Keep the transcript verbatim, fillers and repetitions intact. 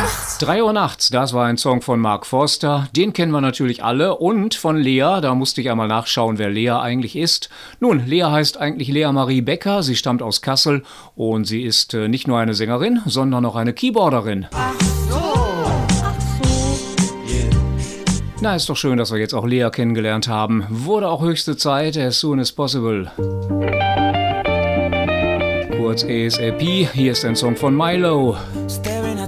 drei Uhr nachts, das war ein Song von Mark Forster. Den kennen wir natürlich alle. Und von Lea, da musste ich einmal nachschauen, wer Lea eigentlich ist. Nun, Lea heißt eigentlich Lea Marie Becker. Sie stammt aus Kassel und sie ist äh, nicht nur eine Sängerin, sondern auch eine Keyboarderin. Ach so. Ach so. Yeah. Na, ist doch schön, dass wir jetzt auch Lea kennengelernt haben. Wurde auch höchste Zeit, as soon as possible. Kurz A S A P, hier ist ein Song von Milo. Stay